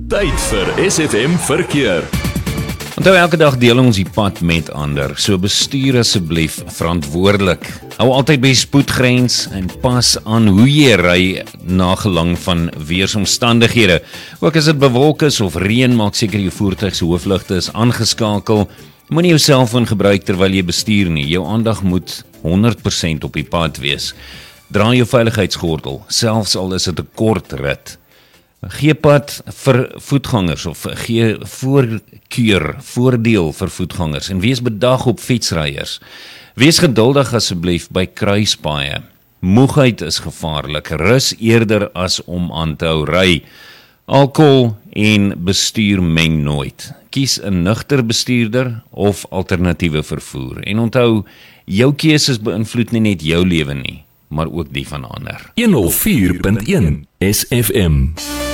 Tyd vir SFM Verkeer. Onthou, elke dag deel ons die pad met ander, so bestuur asseblief verantwoordelik. Hou altyd by spoedgrens en pas aan hoe jy ry na gelang van weersomstandighede. Ook as dit bewolk is of reën, maak seker jou voertuig se hoofligte is aangeskakel. Moenie jou selfoon gebruik terwyl jy bestuur nie. Jou aandag moet 100% op die pad wees. Dra jou veiligheidsgordel, selfs al is dit 'n kort rit. Gee pad vir voetgangers of gee voordeel vir voetgangers en wees bedag op fietsryers. Wees geduldig asseblief by kruispaaie. Moegheid is gevaarlik, rus eerder as om aan te hou ry. Alkohol en bestuur meng nooit. Kies 'n nugter bestuurder of alternatiewe vervoer. En onthou, jou keuses beïnvloed nie net jou lewe nie, maar ook die van ander. 104.1 SFM